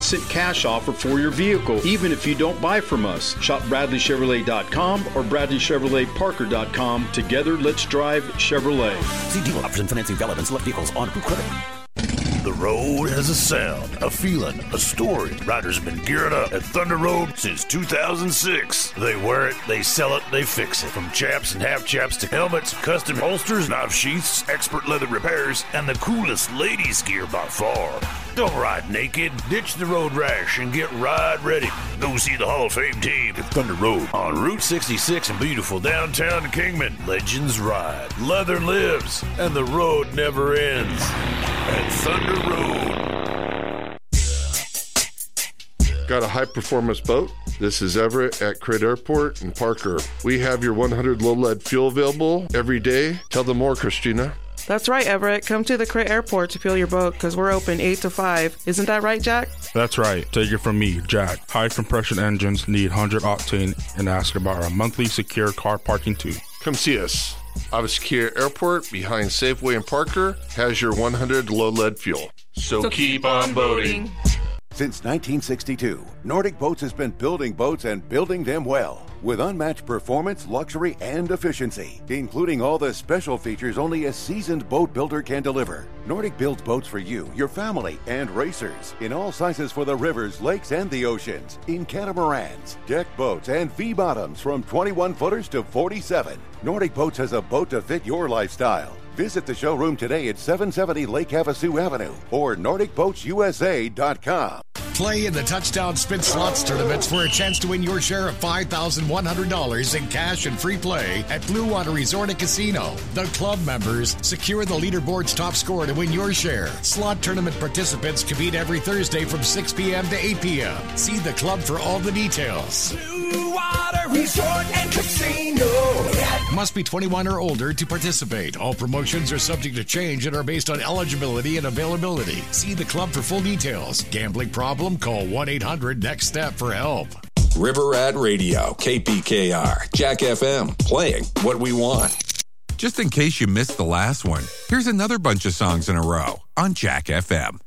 cash offer for your vehicle, even if you don't buy from us. Shop BradleyChevrolet.com or BradleyChevroletParker.com. Together, let's drive Chevrolet. See dealer option financing valid on select vehicles on approved credit. The road has a sound, a feeling, a story. Riders have been gearing up at Thunder Road since 2006. They wear it, they sell it, they fix it. From chaps and half chaps to helmets, custom holsters, knife sheaths, expert leather repairs, and the coolest ladies' gear by far. Don't ride naked. Ditch the road rash and get ride ready. Go see the Hall of Fame team at Thunder Road on Route 66 in beautiful downtown Kingman. Legends ride, leather lives, and the road never ends. At Thunder Road. Got a high-performance boat? This is Everett at Crate Airport in Parker. We have your 100 low-lead fuel available every day. Tell them more, Christina. That's right, Everett. Come to the Crate Airport to fuel your boat because we're open 8 to 5. Isn't that right, Jack? That's right. Take it from me, Jack. High compression engines need 100 octane and ask about our monthly secure car parking too. Come see us. Avaskia Airport behind Safeway in Parker has your 100 low-lead fuel. So keep on boating. Since 1962, Nordic Boats has been building boats and building them well, with unmatched performance, luxury, and efficiency, including all the special features only a seasoned boat builder can deliver. Nordic builds boats for you, your family, and racers, in all sizes for the rivers, lakes, and the oceans, in catamarans, deck boats, and V-bottoms from 21-footers to 47. Nordic Boats has a boat to fit your lifestyle. Visit the showroom today at 770 Lake Havasu Avenue or NordicBoatsUSA.com. Play in the Touchdown Spin Slots tournaments for a chance to win your share of $5,100 in cash and free play at Blue Water Resort and Casino. The club members secure the leaderboard's top score to win your share. Slot tournament participants compete every Thursday from 6 p.m. to 8 p.m. See the club for all the details. Blue Water Resort and Casino. Must be 21 or older to participate. All promotions are subject to change and are based on eligibility and availability. See the club for full details. Gambling problem? Call 1-800-NEXT-STEP for help. River Rat Radio, KPKR, Jack FM, playing what we want. Just in case you missed the last one, here's another bunch of songs in a row on Jack FM.